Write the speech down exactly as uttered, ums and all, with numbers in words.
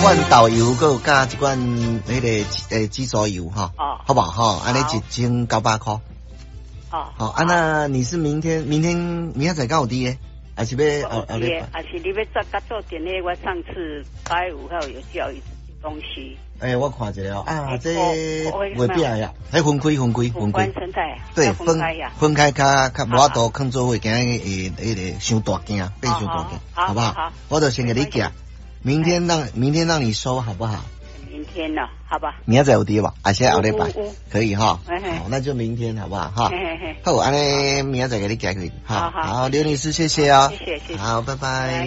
罐豆油，佮有加一罐迄个诶鸡爪油哈， 哦， 好不好哈？安尼一千九百块。 哦， 好，啊那你是明天明天明天才到底诶，还是要后后礼拜？ 还是你要做甲做点咧？我上次拜五号有叫伊东西。 诶，我看一下哦，啊，这袂袂变呀，迄分开分开分开。 生态。 对，分分开较较无法度囥做伙，惊会迄个伤大件，变伤大件，好不好？我就先给你寄。明天让明天让你收好不好？ 明天了，好吧。 明天再有滴吧，而且后礼拜可以哈。好，那就明天好不好哈？好，安尼明天再给你寄去。好，好，刘女士，谢谢哦。 谢谢谢谢。 好，拜拜。